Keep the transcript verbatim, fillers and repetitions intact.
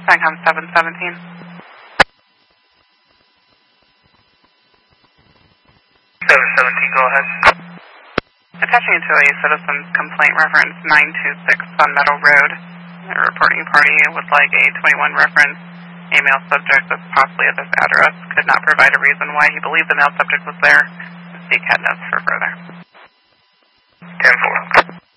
SANCOM seven seventeen. seven seventeen, go ahead. Attaching to a citizen's complaint reference nine two six Sun Meadow Road. A reporting party would like a twenty-one reference. A male subject was possibly at this address. Could not provide a reason why he believed the male subject was there. Seek head notes for further. ten four.